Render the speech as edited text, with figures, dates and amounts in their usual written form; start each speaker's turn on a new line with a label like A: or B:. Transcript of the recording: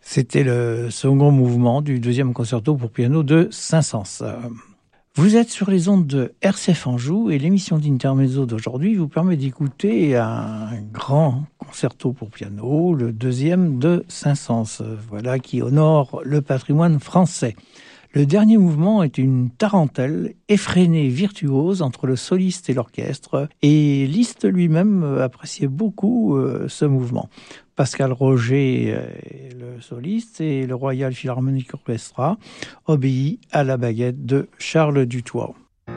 A: C'était le second mouvement du deuxième concerto pour piano de Saint-Saëns. Vous êtes sur les ondes de RCF Anjou et l'émission d'Intermezzo d'aujourd'hui vous permet d'écouter un grand concerto pour piano, le deuxième de Saint-Saëns, voilà, qui honore le patrimoine français. Le dernier mouvement est une tarentelle effrénée virtuose entre le soliste et l'orchestre, et Liszt lui-même appréciait beaucoup ce mouvement. Pascal Roger, le soliste, et le Royal Philharmonic Orchestra obéit à la baguette de Charles Dutoit.